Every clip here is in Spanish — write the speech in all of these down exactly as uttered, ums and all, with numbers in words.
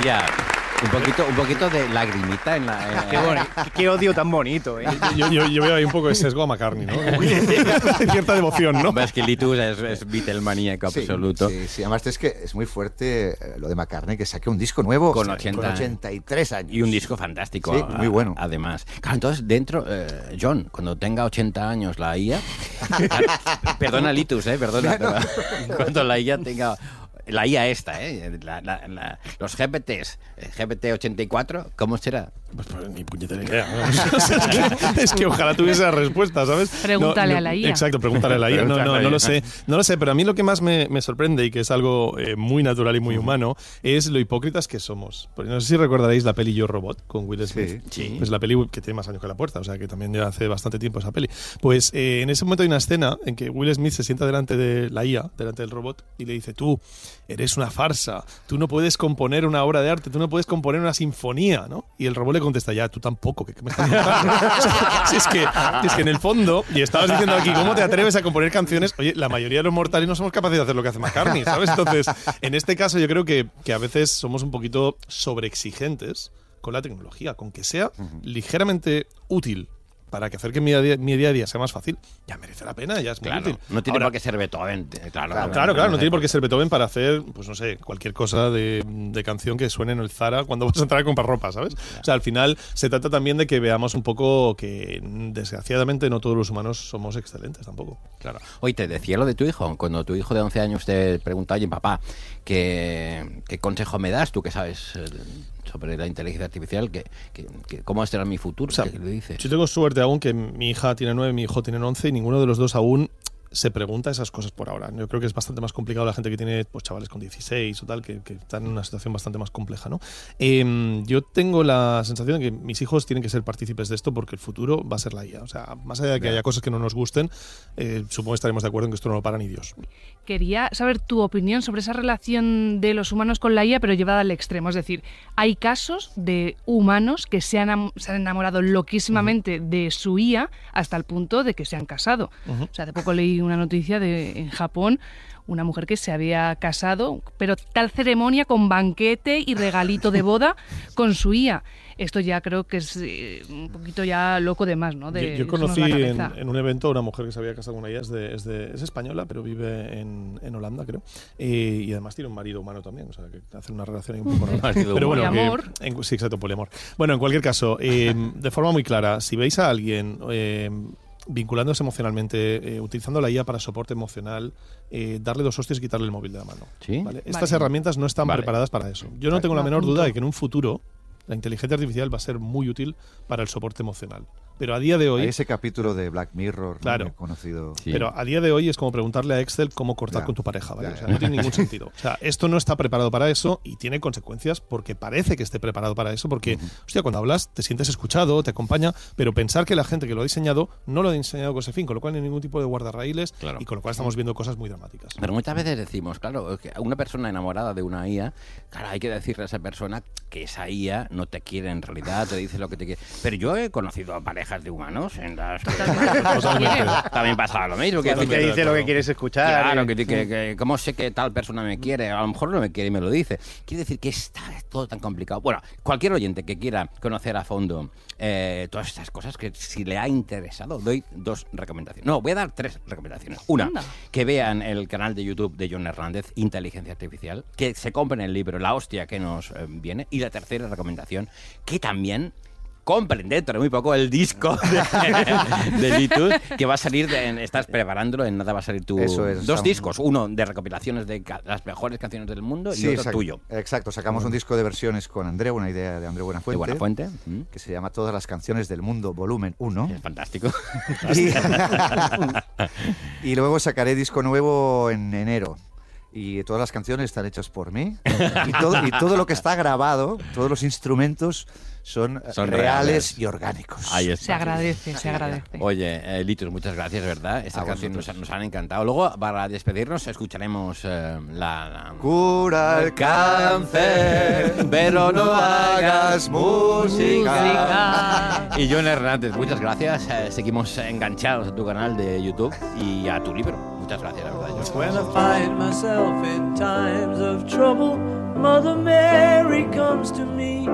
Hostia. Un poquito, un poquito de lagrimita en la... En... Qué, boni- qué odio tan bonito, ¿eh? Yo, yo, yo veo ahí un poco de sesgo a McCartney, ¿no? Cierta devoción, ¿no? Hombre, es que Litus es, es Beatlemaníaco Sí, absoluto. Sí, sí, además es que es muy fuerte eh, lo de McCartney, que saque un disco nuevo Con o sea, ochenta con ochenta y tres años. Y un disco fantástico. Sí, muy bueno. A, además. Claro, entonces dentro, eh, John, cuando tenga ochenta años la I A... perdona, Litus, ¿eh? Perdona. No, no. Pero cuando la I A tenga... La I A esta, ¿eh? La, la, la, los G P Ts, G P T ochenta y cuatro, ¿cómo será? Pues, pues ni puñetera idea. ¿No? O sea, es, que, es que ojalá tuviese la respuesta, ¿sabes? Pregúntale no, no, a la I A. Exacto, pregúntale a la I A. No, no, no lo sé. No lo sé, pero a mí lo que más me, me sorprende y que es algo eh, muy natural y muy humano es lo hipócritas que somos. Porque no sé si recordaréis la peli Yo Robot con Will Smith. Sí, sí. Pues la peli que tiene más años que La Puerta, o sea que también ya hace bastante tiempo esa peli. Pues eh, en ese momento hay una escena en que Will Smith se sienta delante de la I A, delante del robot, y le dice: tú eres una farsa, tú no puedes componer una obra de arte, tú no puedes componer una sinfonía, ¿no? Y el robot le contesta: ya, tú tampoco, ¿qué, qué me estás contando? O sea, si es, que, es que en el fondo, y estabas diciendo aquí, ¿cómo te atreves a componer canciones? Oye, la mayoría de los mortales no somos capaces de hacer lo que hace McCartney, ¿sabes? Entonces, en este caso yo creo que, que a veces somos un poquito sobreexigentes con la tecnología, con que sea uh-huh. ligeramente útil para que hacer que mi día, mi día a día sea más fácil, ya merece la pena, ya es muy claro, útil. no tiene Ahora, por qué ser Beethoven. Claro, claro, claro, claro, claro no tiene por qué ser Beethoven para hacer, pues no sé, cualquier cosa de, de canción que suene en el Zara cuando vas a entrar a comprar ropa, ¿sabes? Claro. O sea, al final se trata también de que veamos un poco que, desgraciadamente, no todos los humanos somos excelentes tampoco. Claro. Oye, te decía lo de tu hijo, cuando tu hijo de once años te pregunta: oye, papá, ¿qué, qué consejo me das? Tú que sabes sobre la inteligencia artificial, que, que, que ¿cómo será mi futuro? O sea, ¿qué le dices? Yo tengo suerte aún que mi hija tiene nueve, mi hijo tiene once y ninguno de los dos aún se pregunta esas cosas por ahora. Yo creo que es bastante más complicado la gente que tiene pues chavales con dieciséis o tal, que, que están en una situación bastante más compleja, ¿no? Eh, yo tengo la sensación de que mis hijos tienen que ser partícipes de esto porque el futuro va a ser la I A. O sea, más allá de que yeah. haya cosas que no nos gusten, eh, supongo que estaremos de acuerdo en que esto no lo para ni Dios. Quería saber tu opinión sobre esa relación de los humanos con la I A, pero llevada al extremo. Es decir, hay casos de humanos que se han, se han enamorado loquísimamente uh-huh. de su I A hasta el punto de que se han casado. Uh-huh. O sea, hace poco leí una noticia de en Japón, una mujer que se había casado, pero tal ceremonia con banquete y regalito de boda con su I A. Esto ya creo que es eh, un poquito ya loco de más, ¿no? De, yo, yo conocí en, en un evento una mujer que se había casado con una I A, es, de, es, de, es española, pero vive en, en Holanda, creo. Eh, y además tiene un marido humano también, o sea, que hace una relación ahí un poco rara. Pero bueno, poliamor. Que, en, sí, exacto, poliamor. Bueno, en cualquier caso, eh, de forma muy clara, si veis a alguien Eh, vinculándose emocionalmente, eh, utilizando la I A para soporte emocional, eh, darle dos hostias y quitarle el móvil de la mano. ¿Sí? ¿Vale? Estas vale. herramientas no están vale. preparadas para eso. Yo no tengo la menor duda de que en un futuro la inteligencia artificial va a ser muy útil para el soporte emocional. Pero a día de hoy... Hay ese capítulo de Black Mirror, claro, muy conocido. Sí. Pero a día de hoy es como preguntarle a Excel cómo cortar ya, con tu pareja, ¿vale? Ya, o sea, no tiene ningún sentido. O sea, esto no está preparado para eso y tiene consecuencias porque parece que esté preparado para eso, porque, uh-huh. hostia, cuando hablas te sientes escuchado, te acompaña, pero pensar que la gente que lo ha diseñado no lo ha diseñado con ese fin, con lo cual no hay ningún tipo de guardarraíles claro. y con lo cual estamos viendo cosas muy dramáticas. Pero muchas veces decimos, claro, que una persona enamorada de una I A, claro, hay que decirle a esa persona que esa I A no te quiere en realidad, te dice lo que te quiere. Pero yo he conocido a parejas de humanos en las que también pasaba lo mismo. Que te dice lo que quieres escuchar. Claro, que, que, que cómo sé que tal persona me quiere, a lo mejor no me quiere y me lo dice. Quiere decir que está todo tan complicado. Bueno, cualquier oyente que quiera conocer a fondo eh, todas estas cosas, que si le ha interesado, doy dos recomendaciones. No, voy a dar tres recomendaciones. Una, Anda. que vean el canal de YouTube de John Hernández, Inteligencia Artificial, que se compren el libro La hostia que nos eh, viene. Y la tercera recomendación, que también compren dentro de muy poco el disco de, de Litus, que va a salir, de, estás preparándolo, en nada va a salir tu... Eso es, dos estamos... discos, uno de recopilaciones de ca- las mejores canciones del mundo sí, y otro exacto, tuyo. Exacto, sacamos un disco de versiones con Andreu, una idea de Andreu Buenafuente, de Buenafuente. ¿Mm? que se llama Todas las canciones del mundo, volumen uno. Es fantástico. y, y luego sacaré disco nuevo en enero. Y todas las canciones están hechas por mí. Y todo, y todo lo que está grabado, todos los instrumentos son, son reales, reales y orgánicos. Ahí está. Se agradece, se agradece. Oye, eh, Litus, muchas gracias, ¿verdad? Estas canciones nos, nos han encantado. Luego, para despedirnos, escucharemos eh, la, la... Cura el cáncer, pero no hagas música. Y John Hernández, muchas gracias. Eh, seguimos enganchados a tu canal de YouTube y a tu libro. Muchas Muchas gracias, la verdad. Yo. When I find myself in times of trouble, Mother Mary comes to me,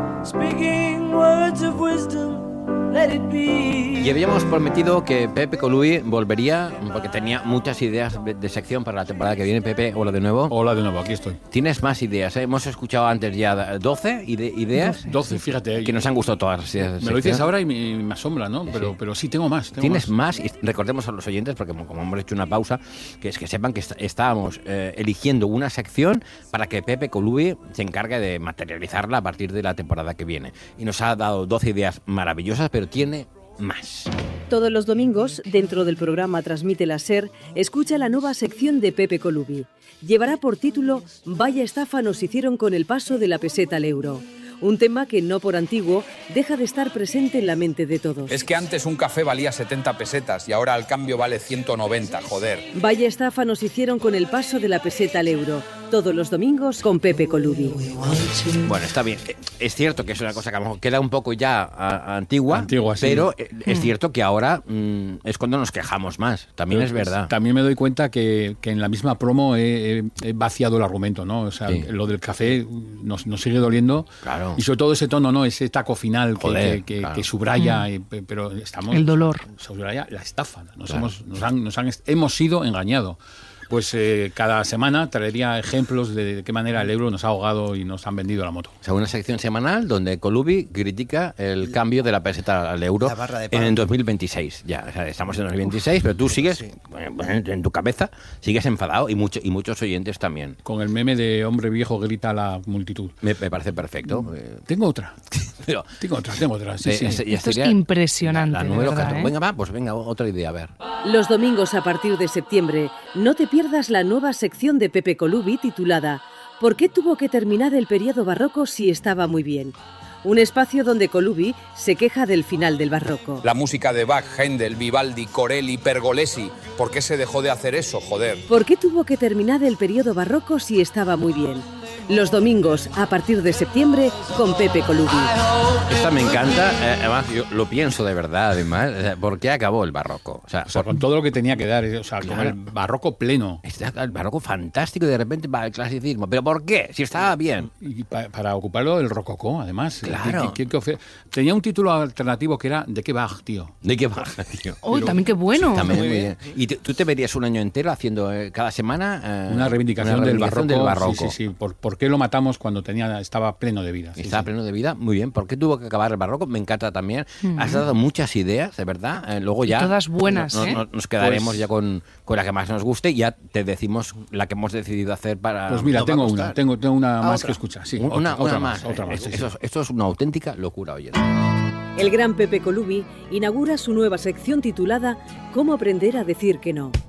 speaking words of wisdom. Let it be. Y habíamos prometido que Pepe Colubi volvería, porque tenía muchas ideas de, de sección para la temporada que viene. Pepe, hola de nuevo. Hola de nuevo, aquí estoy. Tienes más ideas, ¿eh? Hemos escuchado antes ya doce ide- ideas. doce, fíjate. Que nos han gustado todas las ideas de Me lo dices sección. ahora y me, me asombra, ¿no? Pero sí, pero sí tengo más. Tengo Tienes más. más. Y recordemos a los oyentes, porque como, como hemos hecho una pausa, que es que sepan que est- estábamos eh, eligiendo una sección para que Pepe Colubi se encargue de materializarla a partir de la temporada que viene. Y nos ha dado doce ideas maravillosas, pero tiene más. Todos los domingos, dentro del programa Transmite la SER, escucha la nueva sección de Pepe Colubi. Llevará por título Vaya estafa nos hicieron con el paso de la peseta al euro. Un tema que, no por antiguo, deja de estar presente en la mente de todos. Es que antes un café valía setenta pesetas y ahora al cambio vale ciento noventa, joder. Vaya estafa nos hicieron con el paso de la peseta al euro. Todos los domingos con Pepe Colubi. Bueno, está bien. Es cierto que es una cosa que a lo mejor queda un poco ya a, a antigua, Antigua, sí. pero es cierto que ahora mmm, es cuando nos quejamos más. También Pero es verdad. También me doy cuenta que, que en la misma promo he, he- he vaciado el argumento, ¿no? O sea, Sí. lo del café nos, nos sigue doliendo. Claro. Y sobre todo ese tono, ¿no? Ese taco final que, Joder, que, que- claro. que subraya, y- pero estamos... El dolor. Subraya la estafa. Nos, Claro. hemos, nos, han, nos han, hemos sido engañados. Pues eh, cada semana traería ejemplos de, de qué manera el euro nos ha ahogado y nos han vendido la moto. O sea, una sección semanal donde Colubi critica el cambio de la peseta al euro La barra de en pan. el dos mil veintiséis. Ya, o sea, estamos en dos mil veintiséis, pero tú sigues, bueno, en tu cabeza, sigues enfadado y, mucho, y muchos oyentes también. Con el meme de hombre viejo grita a la multitud. Me, me parece perfecto. eh, Tengo otra. Pero, Tengo otra, tengo otra. Sí, eh, sí. ese- ya Esto es sería impresionante, La de número verdad, catorce. ¿eh? Venga, va, pues venga, otra idea, a ver. Los domingos a partir de septiembre, no te pierdas la nueva sección de Pepe Colubi titulada ¿Por qué tuvo que terminar el periodo barroco si estaba muy bien? Un espacio donde Colubi se queja del final del barroco. La música de Bach, Händel, Vivaldi, Corelli, Pergolesi. ¿Por qué se dejó de hacer eso, joder? ¿Por qué tuvo que terminar el periodo barroco si estaba muy bien? Los domingos a partir de septiembre con Pepe Colubi. Esta me encanta, eh, además yo lo pienso de verdad, además, o sea, ¿por qué acabó el barroco? O sea, O sea, por- con todo lo que tenía que dar, o sea, con Claro. el barroco pleno. está el barroco fantástico y de repente va el clasicismo. ¿Pero por qué? Si estaba bien. Y pa- para ocuparlo el rococó, además. Claro. ¿Qué- qué- qué ofe- Tenía un título alternativo que era ¿De qué Bach, tío? ¿De qué va, tío? Uy, también qué bueno. También muy bien. ¿Y te- tú te verías un año entero haciendo eh, cada semana eh, Una reivindicación, una reivindicación del, del barroco. barroco? Sí, sí, sí. ¿Por, por qué lo matamos cuando tenía, estaba pleno de vida? Sí, Estaba sí. pleno de vida, muy bien. ¿Por qué tuvo que acabar el barroco? Me encanta también. Has dado muchas ideas, de verdad. Eh, luego Y ya. todas buenas, no- no- ¿eh? no- nos quedaremos Pues- ya con, con la que más nos guste y ya te decimos la que hemos decidido hacer para. Pues mira, Nos va a tengo costar. una, tengo, tengo una Ah, más otra. que escuchar. Sí, Un- una, otra, una otra más. Otra más, esto, sí, sí. esto- esto es una auténtica locura, oye. El gran Pepe Colubi inaugura su nueva sección titulada ¿Cómo aprender a decir que no?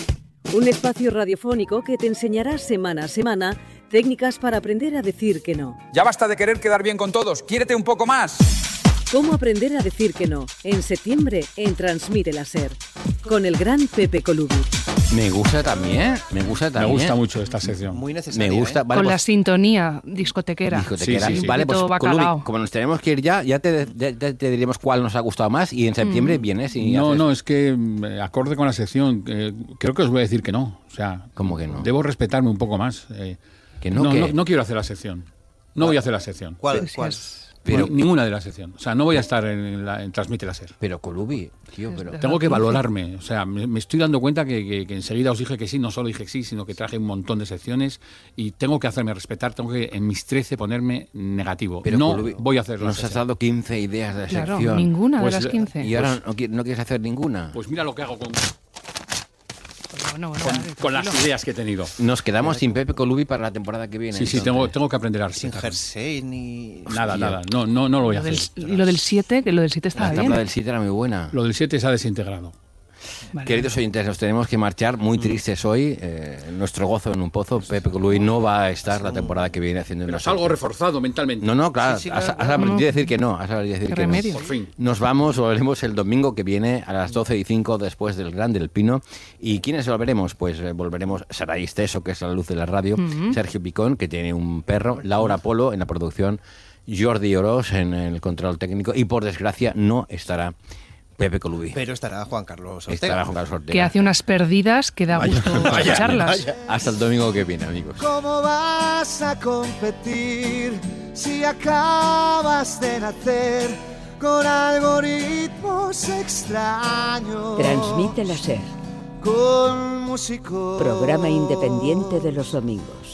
Un espacio radiofónico que te enseñará semana a semana técnicas para aprender a decir que no. Ya basta de querer quedar bien con todos. ¡Quiérete un poco más! ¿Cómo aprender a decir que no? En septiembre en Transmite la SER. Con el gran Pepe Colubi. Me gusta también, me gusta Me también. gusta mucho esta sección. Muy Me necesaria. gusta. ¿eh? vale, Con la pues, sintonía discotequera. discotequera. Sí, sí, sí. Vale, pues Todo Colubi, bacalao. como nos tenemos que ir ya, ya te, ya te- te diremos cuál nos ha gustado más y en septiembre vienes y No, haces- no, es que mm, acorde con la sección, eh, creo que os voy a decir que no. O sea, ¿Cómo que no? Debo respetarme un poco más. eh. Que no, no, que- no, no quiero hacer la sección. No voy a hacer la sección. ¿Cuál? ¿Cuál? Pero- Ni- ninguna de la sección. O sea, no voy a estar en, la, en Transmite la SER. Pero Colubi, tío, pero... Tengo que valorarme. O sea, me, me estoy dando cuenta que, que- que enseguida os dije que sí, no solo dije que sí, sino que traje un montón de secciones y tengo que hacerme respetar, tengo que en mis trece ponerme negativo. Pero, no Colubi, voy a hacer la Nos has sección. dado quince ideas de Claro, sección. ninguna Pues, de las quince. Y ahora no, qui- no quieres hacer ninguna. Pues mira lo que hago con, Bueno, bueno, con, vale, con las tranquilo. ideas que he tenido. Nos quedamos sin Pepe Colubi para la temporada que viene. Sí, sí, entonces. tengo, tengo que aprender a Sin respetar. jersey ni... Nada, Hostia. nada. No, no, no lo voy a Lo hacer. del- y lo del siete, que lo del siete La estaba tabla bien. del siete era muy buena. Lo del siete se ha desintegrado. Vale. Queridos oyentes, nos tenemos que marchar muy tristes hoy. Eh, nuestro gozo en un pozo. Pepe Colubi no va a estar la temporada que viene haciendo Pero una salgo sección. reforzado mentalmente. No, no, claro. Sí, sí, has, claro, has claro. aprendido No. a decir que no. Has aprendido a decir Qué que no. remedio. Por fin. Nos vamos, volveremos el domingo que viene a las doce y cinco después del Gran del Pino. ¿Y quiénes volveremos? Pues eh, volveremos Saray Esteso, que es la luz de la radio, Sergio Picón, que tiene un perro, Laura Polo en la producción, Jordi Oroz en el control técnico y por desgracia no estará Pepe Colubi. Pero estará Juan Carlos Ortega. Estará Juan Carlos Ortega. Que hace unas perdidas que da gusto escucharlas. Hasta el domingo que viene, amigos. ¿Cómo vas a competir si acabas de nacer con algoritmos extraños? Transmite la SER. Con músicos. Programa independiente de los domingos.